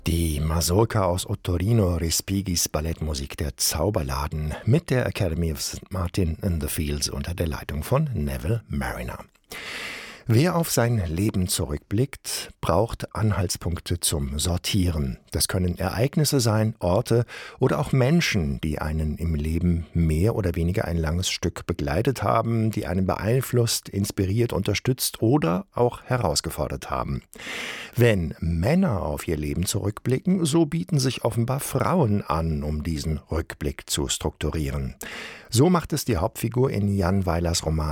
Die Mazurka aus Ottorino Respigis Ballettmusik Der Zauberladen mit der Academy of St. Martin in the Fields unter der Leitung von Neville Marriner. Wer auf sein Leben zurückblickt, braucht Anhaltspunkte zum Sortieren. Das können Ereignisse sein, Orte oder auch Menschen, die einen im Leben mehr oder weniger ein langes Stück begleitet haben, die einen beeinflusst, inspiriert, unterstützt oder auch herausgefordert haben. Wenn Männer auf ihr Leben zurückblicken, so bieten sich offenbar Frauen an, um diesen Rückblick zu strukturieren. So macht es die Hauptfigur in Jan Weilers Roman